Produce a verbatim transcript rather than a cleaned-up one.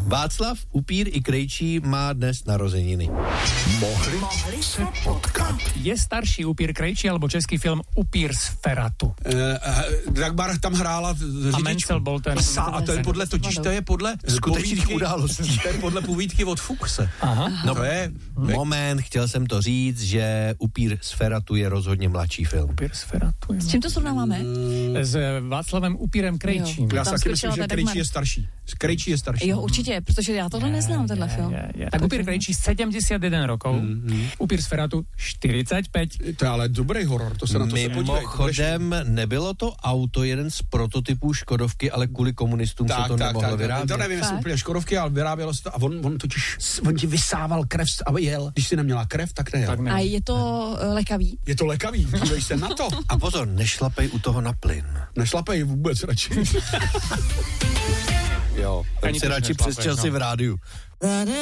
Václav Upír i Krejčí má dnes narozeniny. Mohli, Mohli se potkat. Je starší Upír Krejčí alebo český film Upír z Feratu? Uh, uh, Dagmar tam hrála řidičku. A Mencel byl ten. Sa, a to je podle, totiž to je podle skutečných událostí. To je podle povídky od Fuchse. Aha. No, to je... Moment, chtěl jsem to říct, že Upír z Feratu je rozhodně mladší film. Upír z Feratu. S čím to srovnáváme? S Václavem Upírem Krejčím. Já si taky myslím, že Krejčí Dagmar. je starší. Krejčí je starší. Jo, určitě, protože já tohle neznám, tenhle je, film. Je, je. Tak Upír Krejčí sedemdesiat jeden rokov, mm-hmm. Upír z Feratu štyridsaťpäť. To je ale dobrý horor, to se na to se podívej. Mimochodem, nebylo to auto jeden z prototypů Škodovky, ale kvůli komunistům tak, se to tak, nemohlo tak, vyrábět. To nevím, jestli úplně Škodovky, ale vyrábělo se to a on, on totiž, on ti vysával krev a jel. Když si neměla krev, tak nejel. Tak ne. A je to uh, lekavý? Je to lekavý, dívej se na to. A pozor, nešlapej u toho na plyn. Nešlapej vůbec radši. Jo, tak Ani si to radši nešlapej, přes časy no. v rádiu.